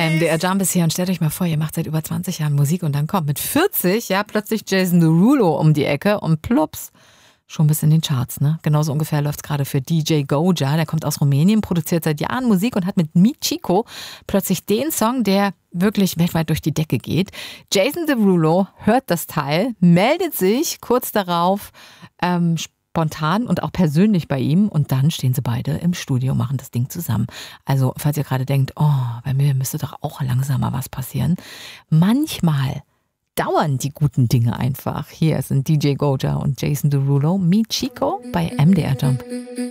MDR Jump ist hier und stellt euch mal vor, ihr macht seit über 20 Jahren Musik und dann kommt mit 40 plötzlich Jason Derulo um die Ecke und plups, schon bis in den Charts, ne? Genauso ungefähr läuft es gerade für DJ Goja, der kommt aus Rumänien, produziert seit Jahren Musik und hat mit Michiko plötzlich den Song, der wirklich weltweit durch die Decke geht. Jason Derulo hört das Teil, meldet sich kurz darauf spontan und auch persönlich bei ihm und dann stehen sie beide im Studio, machen das Ding zusammen. Also falls ihr gerade denkt, bei mir müsste doch auch langsamer was passieren. Manchmal dauern die guten Dinge einfach. Hier sind DJ Goja und Jason Derulo, Michiko bei MDR Jump.